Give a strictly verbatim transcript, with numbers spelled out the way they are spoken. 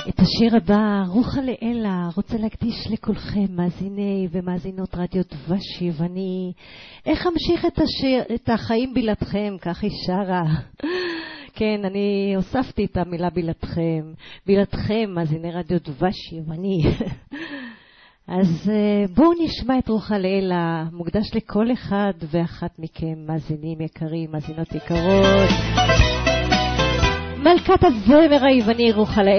את השיר הבא, רוחה לאלה, רוצה להקדיש לכולכם, מאזיני ומאזינות רדיו דבשי, ואני איך אמשיך את, השיר, את החיים בלעדכם, כך היא שרה. כן, אני הוספתי את המילה בלעדכם, בלעדכם, מאזיני רדיו דבשי, ואני. אז בואו נשמע את רוחה לאלה, מוקדש לכל אחד ואחת מכם, מאזינים יקרים, מאזינות יקרות. מלכת הזמר היווני רוחה לאלה.